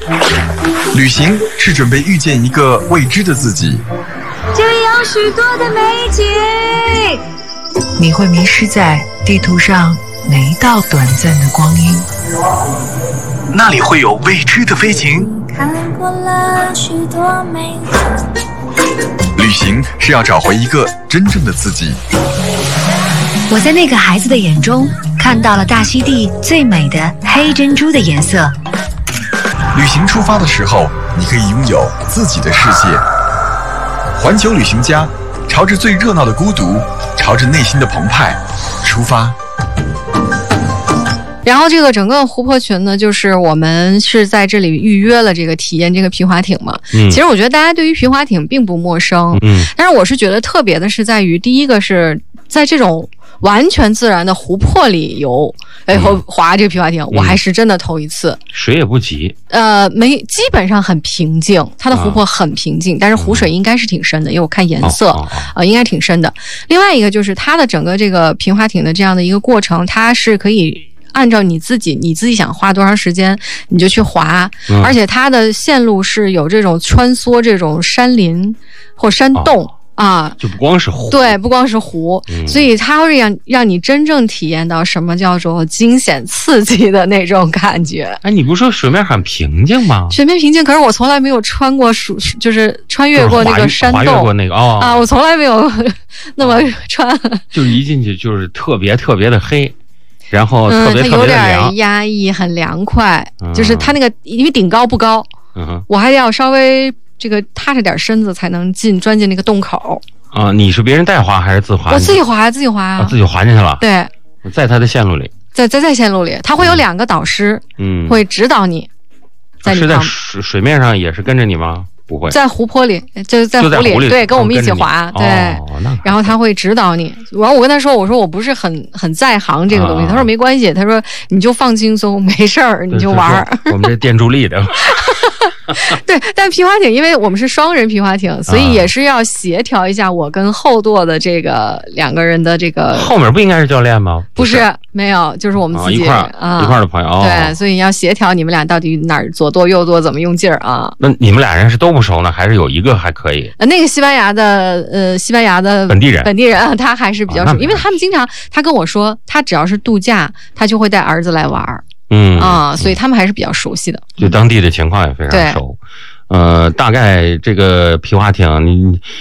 旅行是准备遇见一个未知的自己， 这里有许多的美景， 你会迷失在地图上每一道短暂的光阴， 那里会有未知的飞行。 看过了许多美景。 旅行是要找回一个真正的自己。 我在那个孩子的眼中看到了大溪地最美的黑珍珠的颜色。 旅行出发的时候，你可以拥有自己的世界。环球旅行家，朝着最热闹的孤独，朝着内心的澎湃出发。 然后这个整个湖泊群呢，就是我们是在这里预约了这个体验这个皮划艇嘛。其实我觉得大家对于皮划艇并不陌生，但是我是觉得特别的是在于，第一个是在这种完全自然的湖泊里游，划这个皮划艇，我还是真的头一次。 水也不急， 基本上很平静，它的湖泊很平静，但是湖水应该是挺深的，因为我看颜色，应该挺深的。另外一个就是它的整个这个皮划艇的这样的一个过程，它是可以按照你自己想花多长时间你就去划，而且它的线路是有这种穿梭这种山林或山洞。 就不光是湖， 对，不光是湖，所以它会让你真正体验到什么叫做惊险刺激的那种感觉。 哎，你不是说水面很平静吗？ 水面平静，可是我从来没有穿过就是穿越过那个山洞， 滑越过那个我从来没有那么穿， 就是一进去就是特别特别的黑。然后特别特别的凉， 它有点压抑，很凉快。就是它那个，因为顶高不高，我还要稍微这个踏着点身子才能钻进那个洞口。 你是别人带滑还是自滑？ 我自己滑，自己滑自己滑进去了。 对， 在它的线路里， 在线路里，它会有2个导师，会指导你。 是在水面上也是跟着你吗？不会， 在湖泊里，就是在湖里，对，跟我们一起滑，对。然后他会指导你。然后我跟他说，我说我不是很在行这个东西，他说没关系，他说你就放轻松，没事儿，你就玩。 我们这电助力的。 对，但皮划艇因为我们是双人皮划艇，所以也是要协调一下我跟后舵的这个2个人的这个。 后面不应该是教练吗？ 不是，没有，就是我们自己一块的朋友。 对，所以要协调你们俩到底哪儿左舵右舵怎么用劲儿啊？ 那你们俩人是都不熟呢，还是有一个还可以？ 那个西班牙的本地人他还是比较熟，因为他们经常他跟我说，他只要是度假，他就会带儿子来玩。所以他们还是比较熟悉的， 对当地的情况也非常熟。大概这个皮划艇你